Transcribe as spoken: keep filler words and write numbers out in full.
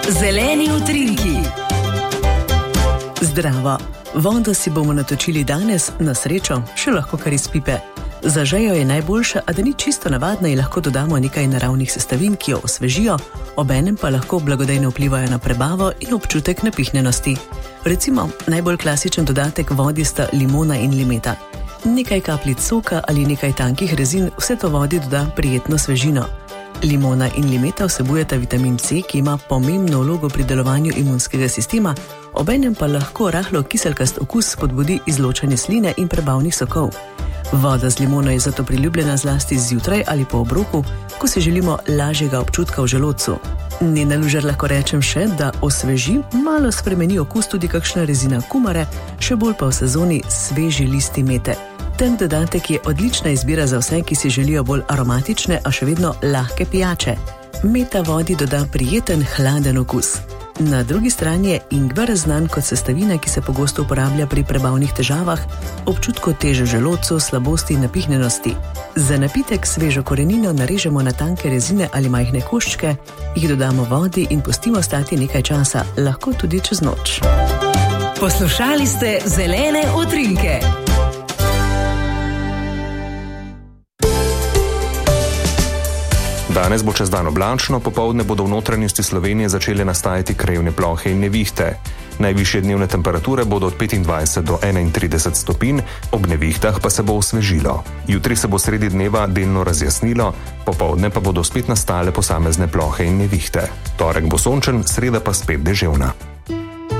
Zeleni utrinki. Zdravo. Vodo si bomo natočili danes, na srečo, še lahko kar iz pipe. Za žejo je najboljša, a da ni čisto navadna in lahko dodamo nekaj naravnih sestavin, ki jo osvežijo, obenem pa lahko blagodejno vplivajo na prebavo in občutek napihnjenosti. Recimo, najbolj klasičen dodatek vodi sta limona in limeta. Nekaj kapljic soka ali nekaj tankih rezin vse to vodi doda prijetno svežino. Limona in limeta vsebujeta vitamin C, ki ima pomembno vlogo pri delovanju imunskega sistema, obenem pa lahko rahlo kiselkast okus spodbudi izločanje sline in prebavnih sokov. Voda z limono je zato priljubljena zlasti zjutraj ali po obroku, ko si želimo lažjega občutka v želodcu. Nena Lužar lahko rečem še, da osveži, malo spremeni okus tudi kakšna rezina kumare, še bolj pa v sezoni sveži listi mete. Ten dodatek je odlična izbira za vse, ki si želijo bolj aromatične, a še vedno lahke pijače. Meta vodi doda prijeten, hladen okus. Na drugi strani je ingver znan kot sestavina, ki se pogosto uporablja pri prebavnih težavah, občutku teže v želodcu, slabosti in napihnjenosti. Za napitek svežo korenino narežemo na tanke rezine ali majhne koščke, jih dodamo vodi in pustimo stati nekaj časa, lahko tudi čez noč. Poslušali ste Zelene utrinke. Danes bo čez dan oblačno, popoldne bodo v notranjosti Slovenije začele nastajati krajevne plohe in nevihte. Najvišje dnevne temperature bodo od petindvajset do enaintrideset stopinj, ob nevihtah pa se bo osvežilo. Jutri se bo sredi dneva delno razjasnilo, popoldne pa bodo spet nastale posamezne plohe in nevihte. Torek bo sončen, sreda pa spet deževna.